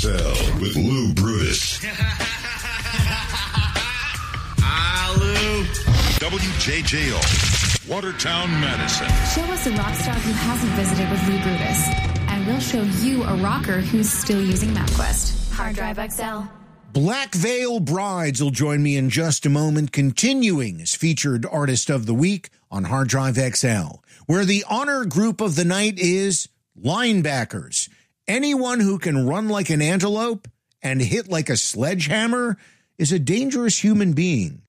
XL with Lou Brutus. Lou. WJJO, Watertown, Madison. Show us a rock star who hasn't visited with Lou Brutus, and we'll show you a rocker who's still using MapQuest. Hard Drive XL. Black Veil Brides will join me in just a moment, continuing as featured artist of the week on Hard Drive XL, where the honor group of the night is linebackers. Anyone who can run like an antelope and hit like a sledgehammer is a dangerous human being.